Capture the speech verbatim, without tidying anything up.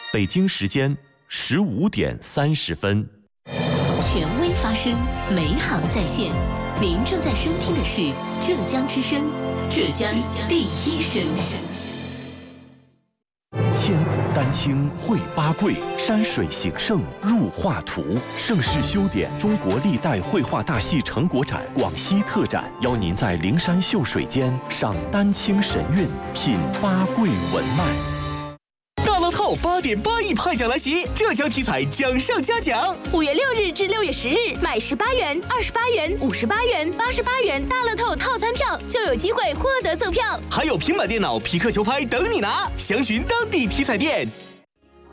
北京时间十五点三十分。 权威发声，美好在线。您正在收听的是浙江之声，浙江第一声。 千古丹青绘八桂，山水形胜入画图。盛世修典中国历代绘画大戏成果展广西特展，邀您在灵山秀水间赏丹青神韵，品八桂文脉。 大乐透八点八亿派奖来袭，浙江体彩奖上加奖。 五月六日至六月十日，买十八元、二十八元、五十八元、八十八元大乐透套餐票，就有机会获得赠票。 还有平板电脑、匹克球拍等你拿，详询当地体彩店。